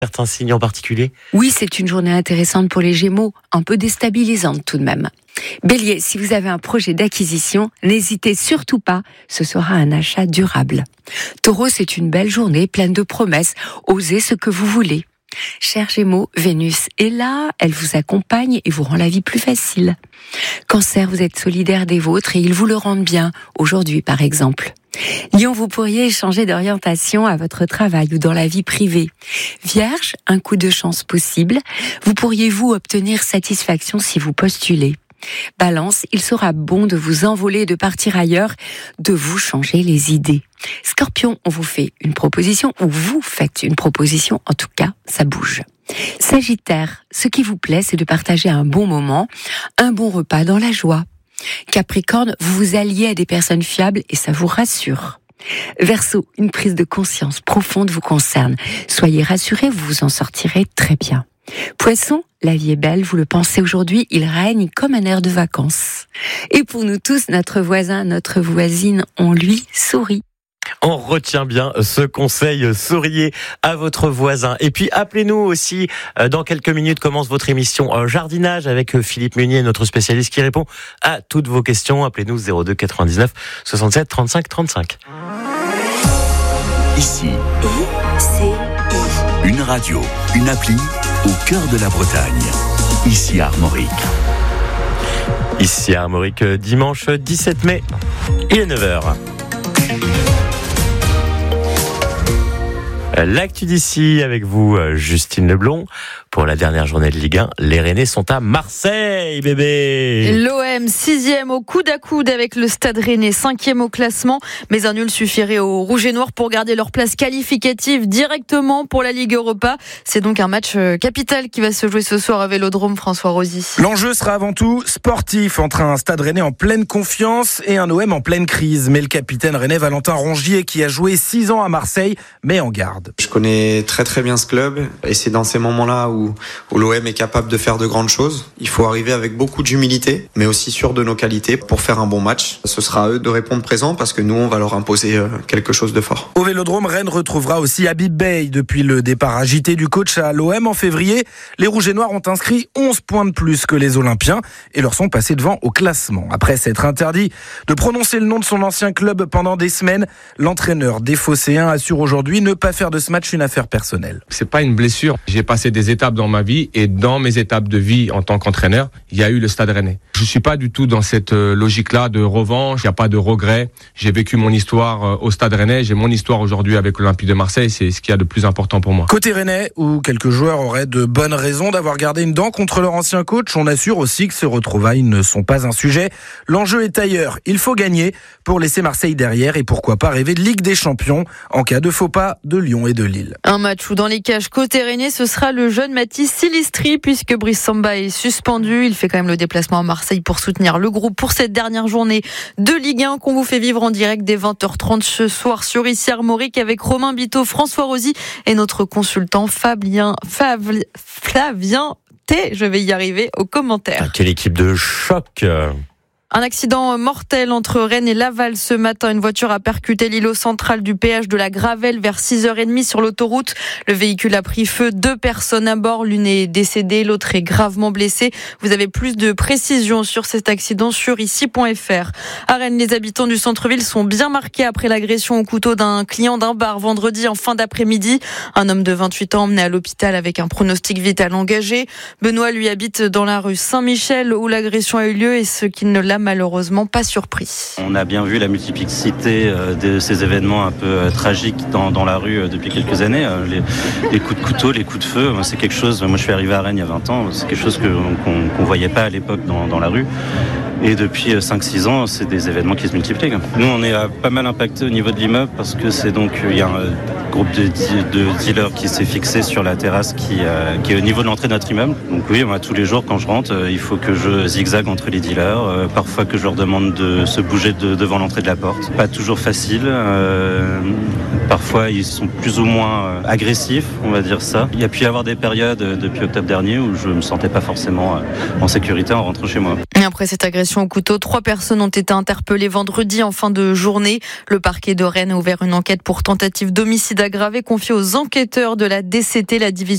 Certains signes en particulier? Oui, c'est une journée intéressante pour les Gémeaux, un peu déstabilisante tout de même. Bélier, si vous avez un projet d'acquisition, n'hésitez surtout pas, ce sera un achat durable. Taureau, c'est une belle journée pleine de promesses, osez ce que vous voulez. Cher Gémeaux, Vénus est là, elle vous accompagne et vous rend la vie plus facile. Cancer, vous êtes solidaire des vôtres et ils vous le rendent bien, aujourd'hui par exemple. Lion, vous pourriez changer d'orientation à votre travail ou dans la vie privée. Vierge, un coup de chance possible, vous pourriez obtenir satisfaction si vous postulez. Balance, il sera bon de vous envoler, de partir ailleurs, de vous changer les idées. Scorpion, on vous fait une proposition ou vous faites une proposition, en tout cas, ça bouge. Sagittaire, ce qui vous plaît, c'est de partager un bon moment, un bon repas dans la joie. Capricorne, vous vous alliez à des personnes fiables et ça vous rassure. Verseau, une prise de conscience profonde vous concerne. Soyez rassurés, vous vous en sortirez très bien. Poisson, la vie est belle, vous le pensez aujourd'hui, il règne comme un air de vacances. Et pour nous tous, notre voisin, notre voisine, on lui sourit. On retient bien ce conseil, souriez à votre voisin. Et puis appelez-nous aussi, dans quelques minutes commence votre émission Jardinage avec Philippe Munier, notre spécialiste qui répond à toutes vos questions. Appelez-nous 02 99 67 35 35. Ici, une radio, une appli au cœur de la Bretagne. Ici à Armorique. Ici à Armorique, dimanche 17 mai, il est 9h. L'actu d'ici avec vous, Justine Leblond. Pour la dernière journée de Ligue 1, les Rennais sont à Marseille, bébé. L'OM 6e au coude à coude avec le Stade Rennais 5e au classement. Mais un nul suffirait aux Rouges et Noirs pour garder leur place qualificative directement pour la Ligue Europa. C'est donc un match capital qui va se jouer ce soir à Vélodrome, François Rosy. L'enjeu sera avant tout sportif entre un Stade Rennais en pleine confiance et un OM en pleine crise. Mais le capitaine rennais Valentin Rongier, qui a joué 6 ans à Marseille, met en garde. Je connais très très bien ce club et c'est dans ces moments-là où l'OM est capable de faire de grandes choses. Il faut arriver avec beaucoup d'humilité, mais aussi sûr de nos qualités pour faire un bon match. Ce sera à eux de répondre présent parce que nous, on va leur imposer quelque chose de fort. Au Vélodrome, Rennes retrouvera aussi Habib Beye. Depuis le départ agité du coach à l'OM en février, les Rouges et Noirs ont inscrit 11 points de plus que les Olympiens et leur sont passés devant au classement. Après s'être interdit de prononcer le nom de son ancien club pendant des semaines, l'entraîneur des Phocéens assure aujourd'hui ne pas faire de ce match une affaire personnelle. C'est pas une blessure. J'ai passé des étapes dans ma vie et dans mes étapes de vie en tant qu'entraîneur, il y a eu le Stade Rennais. Je suis pas du tout dans cette logique-là de revanche, il n'y a pas de regret. J'ai vécu mon histoire au Stade Rennais, j'ai mon histoire aujourd'hui avec l'Olympique de Marseille, c'est ce qu'il y a de plus important pour moi. Côté Rennais, où quelques joueurs auraient de bonnes raisons d'avoir gardé une dent contre leur ancien coach, on assure aussi que ces retrouvailles ne sont pas un sujet. L'enjeu est ailleurs, il faut gagner pour laisser Marseille derrière et pourquoi pas rêver de Ligue des Champions en cas de faux pas de Lyon et de Lille. Un match où dans les cages côté Rennais, ce sera le jeune Mathis Silistri puisque Brice Samba est suspendu. Il fait quand même le déplacement à Marseille pour soutenir le groupe pour cette dernière journée de Ligue 1 qu'on vous fait vivre en direct dès 20h30 ce soir sur Ici Armorique avec Romain Biteau, François Rosy et notre consultant Flavien T. Je vais y arriver aux commentaires. Quelle équipe de choc! Un accident mortel entre Rennes et Laval ce matin. Une voiture a percuté l'îlot central du péage de la Gravelle vers 6h30 sur l'autoroute. Le véhicule a pris feu. 2 personnes à bord. L'une est décédée, l'autre est gravement blessée. Vous avez plus de précisions sur cet accident sur ici.fr. À Rennes, les habitants du centre-ville sont bien marqués après l'agression au couteau d'un client d'un bar vendredi en fin d'après-midi. Un homme de 28 ans emmené à l'hôpital avec un pronostic vital engagé. Benoît, lui, habite dans la rue Saint-Michel où l'agression a eu lieu et ce qui ne l'a malheureusement pas surpris. On a bien vu la multiplicité de ces événements un peu tragiques dans la rue depuis quelques années. Les coups de couteau, les coups de feu, c'est quelque chose, moi je suis arrivé à Rennes il y a 20 ans, c'est quelque chose qu'on voyait pas à l'époque dans la rue. Et depuis 5-6 ans, c'est des événements qui se multiplient. Nous, on est pas mal impacté au niveau de l'immeuble parce que c'est donc, il y a un groupe de dealers qui s'est fixé sur la terrasse qui est au niveau de l'entrée de notre immeuble. Donc oui, moi, tous les jours, quand je rentre, il faut que je zigzague entre les dealers. Parfois que je leur demande de se bouger devant l'entrée de la porte. Pas toujours facile. Parfois, ils sont plus ou moins agressifs, on va dire ça. Il y a pu y avoir des périodes depuis octobre dernier où je me sentais pas forcément en sécurité en rentrant chez moi. Et après cette agression au couteau, 3 personnes ont été interpellées vendredi en fin de journée. Le parquet de Rennes a ouvert une enquête pour tentative d'homicide aggravé confiée aux enquêteurs de la DCT, la division